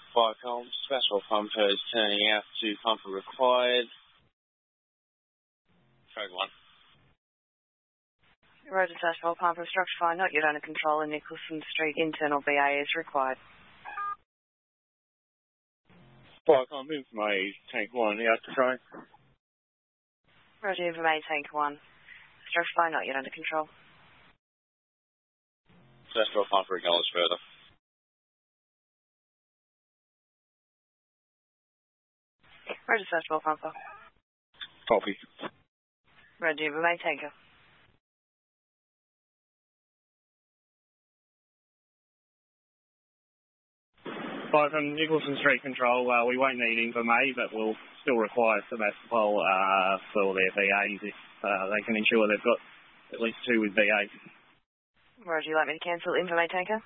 Viacom, special pumper is turning out to pumper required. Track 1. Roger, special pumper, structure fire not yet under control in Nicholson Street, internal BA is required. Viacom, information, tank 1, out to train. Roger, information, tank 1. Structure fire not yet under control. Special pumper acknowledged further. Roger, special pumper. Copy. Roger, information, tanker. From Nicholson Street Control, we won't need information, but we'll still require Sebastopol for their VAs if they can ensure they've got at least 2 with VAs. Roger, you like me to cancel information tanker?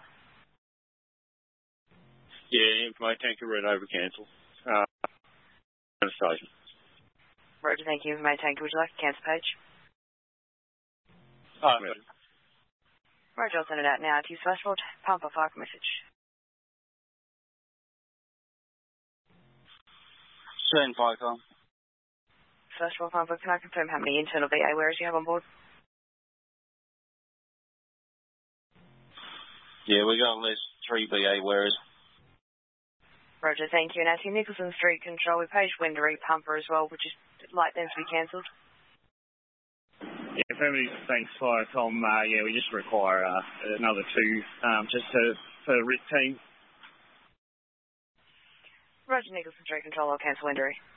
Yeah, information tanker read over cancel. Station. Roger, thank you, information tanker. Would you like a cancel page? Really. Roger, I'll send it out now to you, Sebastopol. Pumper, fire message. Certain Viacom. Sebastopol pumper, can I confirm how many internal VA wearers you have on board? Yeah, we got at least 3 BA wearers. Roger, thank you. And as you Nicholson Street Control, we paged Wendouree pumper as well. Would you like them to be cancelled? Yeah, affirmative. Thanks, Viacom. Yeah, we just require another 2 just for RIT team. Roger, Nicholson Street Control, I'll cancel Wendouree.